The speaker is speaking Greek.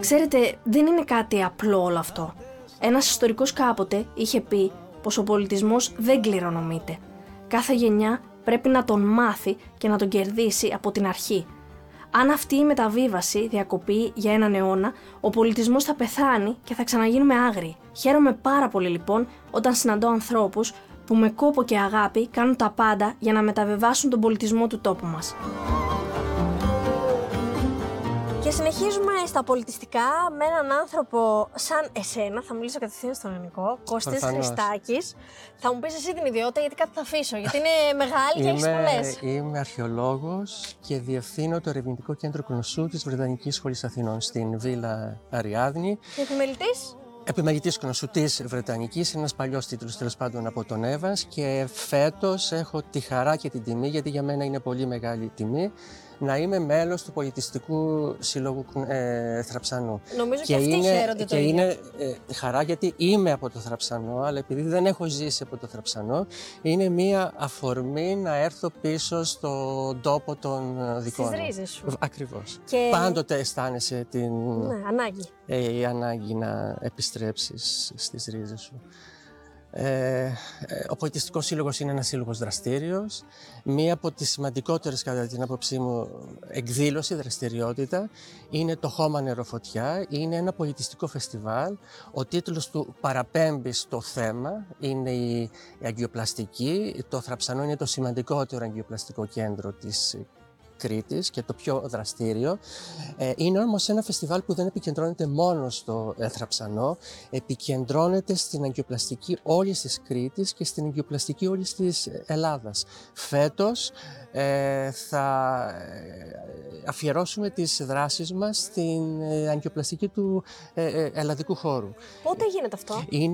Ξέρετε, δεν είναι κάτι απλό όλο αυτό. Ένας ιστορικός κάποτε είχε πει πως ο πολιτισμός δεν κληρονομείται. Κάθε γενιά πρέπει να τον μάθει και να τον κερδίσει από την αρχή. Αν αυτή η μεταβίβαση διακοπεί για έναν αιώνα, ο πολιτισμός θα πεθάνει και θα ξαναγίνουμε άγριοι. Χαίρομαι πάρα πολύ λοιπόν όταν συναντώ ανθρώπους που με κόπο και αγάπη κάνουν τα πάντα για να μεταβιβάσουν τον πολιτισμό του τόπου μας. Και συνεχίζουμε στα πολιτιστικά με έναν άνθρωπο σαν εσένα. Θα μιλήσω κατευθείαν στον ελληνικό. Κώστης Χριστάκης. Θα μου πεις εσύ την ιδιότητα, γιατί κάτι θα αφήσω. Γιατί είναι μεγάλη και έχεις πολλές. Είμαι αρχαιολόγος και διευθύνω το Ερευνητικό Κέντρο Κνωσού της Βρετανικής Σχολής Αθηνών στην Βίλα Αριάδνη. Και επιμελητής. Επιμελητής Κνωσού της Βρετανικής, είναι ένας παλιός τίτλος τέλος πάντων από τον Evans, και φέτος έχω τη χαρά και την τιμή, γιατί για μένα είναι πολύ μεγάλη τιμή, να είμαι μέλος του Πολιτιστικού Συλλόγου Θραψανού. Νομίζω και αυτοί χαίρονται το ίδιο. Και είναι χαρά γιατί είμαι από το Θραψανό, αλλά επειδή δεν έχω ζήσει από το Θραψανό, είναι μία αφορμή να έρθω πίσω στον τόπο των δικών μου. Στις ρίζες σου. Ακριβώς. Και... πάντοτε αισθάνεσαι την ανάγκη. Η ανάγκη να επιστρέψεις στις ρίζες σου. Ο Πολιτιστικός Σύλλογος είναι ένας σύλλογος δραστήριος. Μία από τις σημαντικότερες, κατά την άποψή μου, εκδήλωση, δραστηριότητα είναι το Χώμα Νεροφωτιά. Είναι ένα πολιτιστικό φεστιβάλ. Ο τίτλος του παραπέμπει στο θέμα, είναι η αγκιοπλαστική. Το Θραψανό είναι το σημαντικότερο αγκιοπλαστικό κέντρο της Κρήτης και το πιο δραστήριο. Είναι όμως ένα φεστιβάλ που δεν επικεντρώνεται μόνο στο Θραψανό, επικεντρώνεται στην αγκιοπλαστική όλης της Κρήτης και στην αγκιοπλαστική όλης της Ελλάδας. Φέτος θα αφιερώσουμε τις δράσεις μας στην αγκιοπλαστική του ελλαδικού χώρου. Πότε γίνεται αυτό?